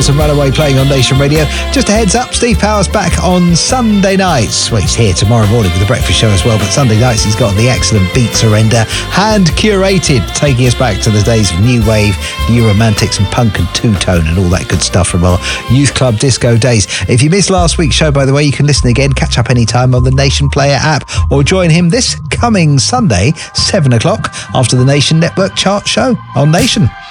Powers and Runaway playing on Nation Radio. Just a heads up, Steve Powers back on Sunday nights. Well, he's here tomorrow morning with the breakfast show as well, but Sunday nights he's got the excellent Beat Surrender, hand curated, taking us back to the days of New Wave, New Romantics and Punk and Two-Tone and all that good stuff from our youth club disco days. If you missed last week's show, by the way, you can listen again, catch up anytime on the Nation Player app, or join him this coming Sunday, 7 o'clock, after the Nation Network Chart Show on Nation.